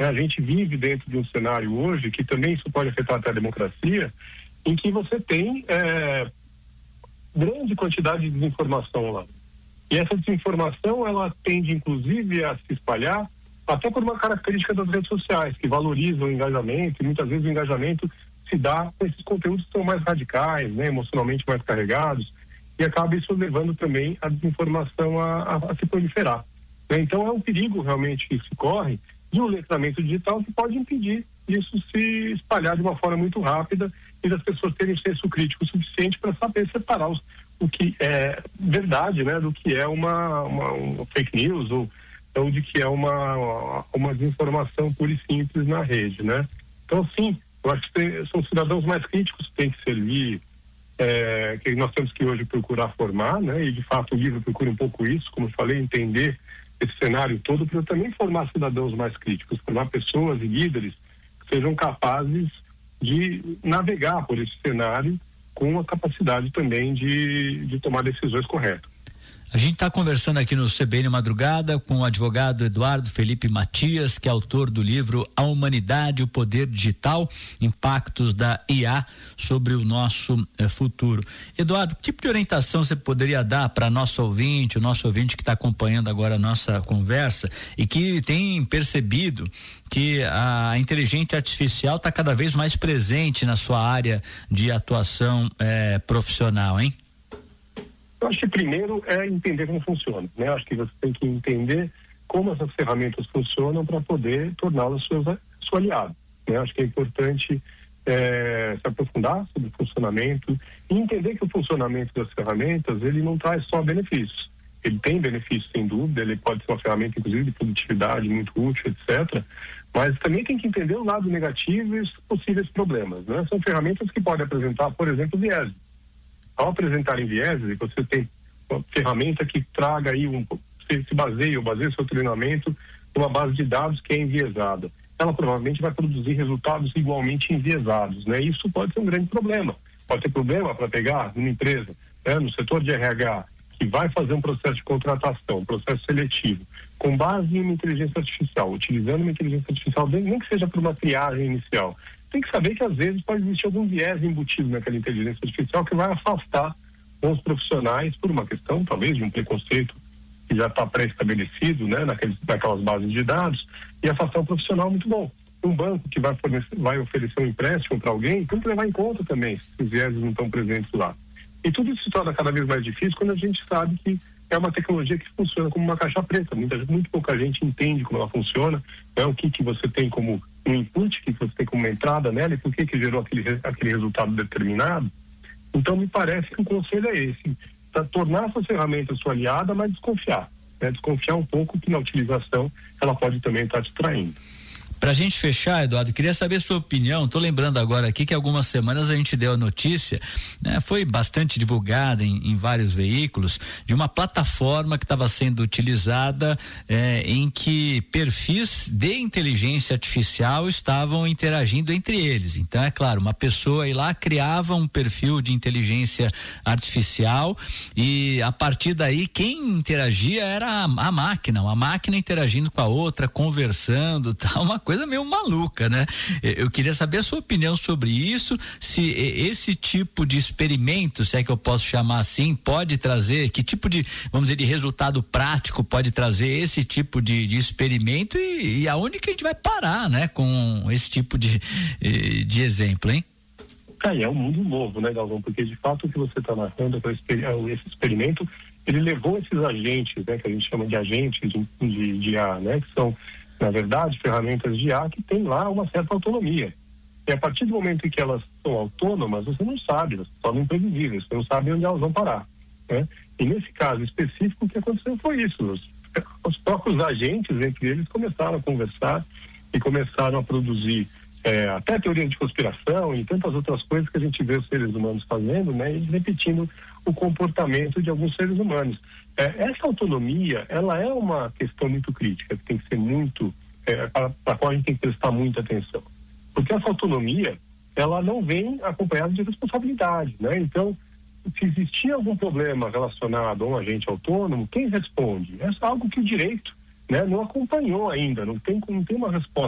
A gente vive dentro de um cenário hoje que também isso pode afetar até a democracia, em que você tem grande quantidade de desinformação lá. E essa desinformação, ela tende, inclusive, a se espalhar até por uma característica das redes sociais, que valorizam o engajamento, e muitas vezes o engajamento se dá com esses conteúdos que são mais radicais, né, emocionalmente mais carregados, e acaba isso levando também a desinformação a se proliferar. Então é um perigo realmente que se corre de um letramento digital que pode impedir isso se espalhar de uma forma muito rápida e das pessoas terem senso crítico suficiente para saber separar o que é verdade, né, do que é uma fake news ou de que é uma desinformação pura e simples na rede, né? Então, sim, eu acho que são cidadãos mais críticos que têm que servir, que nós temos que hoje procurar formar, né? E de fato o livro procura um pouco isso, como eu falei, entender esse cenário todo, para também formar cidadãos mais críticos, formar pessoas e líderes que sejam capazes de navegar por esse cenário com a capacidade também de tomar decisões corretas. A gente está conversando aqui no CBN Madrugada com o advogado Eduardo Felipe Matias, que é autor do livro A Humanidade, o Poder Digital, Impactos da IA sobre o nosso futuro. Eduardo, que tipo de orientação você poderia dar para o nosso ouvinte que está acompanhando agora a nossa conversa e que tem percebido que a inteligência artificial está cada vez mais presente na sua área de atuação profissional, hein? Eu acho que primeiro é entender como funciona, né? Eu acho que você tem que entender como essas ferramentas funcionam para poder torná-las seu aliado, né? Eu acho que é importante se aprofundar sobre o funcionamento e entender que o funcionamento das ferramentas, ele não traz só benefícios. Ele tem benefícios, sem dúvida, ele pode ser uma ferramenta, inclusive, de produtividade muito útil, etc., mas também tem que entender o lado negativo e os possíveis problemas, né? São ferramentas que podem apresentar, por exemplo, viés. Ao apresentarem vieses, você tem uma ferramenta que traga aí se baseia o seu treinamento numa base de dados que é enviesada. Ela provavelmente vai produzir resultados igualmente enviesados, né? Isso pode ser um grande problema. Pode ter problema para pegar uma empresa, né, no setor de RH, que vai fazer um processo de contratação, um processo seletivo, com base em uma inteligência artificial, utilizando uma inteligência artificial, nem que seja para uma triagem inicial. Tem que saber que às vezes pode existir algum viés embutido naquela inteligência artificial que vai afastar bons profissionais por uma questão, talvez, de um preconceito que já está pré-estabelecido, né, naquelas bases de dados, e afastar um profissional muito bom. Um banco que vai oferecer um empréstimo para alguém, tem que levar em conta também se os viés não estão presentes lá. E tudo isso se torna cada vez mais difícil quando a gente sabe que é uma tecnologia que funciona como uma caixa preta. Muito pouca gente entende como ela funciona, né, o que você tem como um input, que você tem como uma entrada nela e por que gerou aquele resultado determinado. Então, me parece que o conselho é esse, para tornar essa ferramenta sua aliada, mas desconfiar, né? Desconfiar um pouco que na utilização ela pode também estar te traindo. Pra gente fechar, Eduardo, queria saber sua opinião. Tô lembrando agora aqui que algumas semanas a gente deu a notícia, né? Foi bastante divulgada em vários veículos, de uma plataforma que estava sendo utilizada em que perfis de inteligência artificial estavam interagindo entre eles. Então, é claro, uma pessoa aí lá criava um perfil de inteligência artificial e a partir daí quem interagia era a máquina, uma máquina interagindo com a outra, conversando, tal, uma coisa meio maluca, né? Eu queria saber a sua opinião sobre isso, se esse tipo de experimento, se é que eu posso chamar assim, pode trazer, que tipo de, vamos dizer, de resultado prático pode trazer esse tipo de experimento e aonde que a gente vai parar, né? Com esse tipo de exemplo, hein? É um mundo novo, né, Galvão? Porque de fato o que você está narrando, esse experimento, ele levou esses agentes, né, que a gente chama de agentes de IA, né, que são, na verdade, ferramentas de IA que têm lá uma certa autonomia. E a partir do momento em que elas são autônomas, você não sabe, elas são imprevisíveis, você não sabe onde elas vão parar, né? E nesse caso específico, o que aconteceu foi isso. Os próprios agentes, entre eles, começaram a conversar e começaram a produzir até teoria de conspiração e tantas outras coisas que a gente vê os seres humanos fazendo, né? E repetindo o comportamento de alguns seres humanos. Essa autonomia, ela é uma questão muito crítica, que tem que ser muito, para a qual a gente tem que prestar muita atenção. Porque essa autonomia, ela não vem acompanhada de responsabilidade, né? Então, se existir algum problema relacionado a um agente autônomo, quem responde? É algo que o direito, né, não acompanhou ainda, não tem uma resposta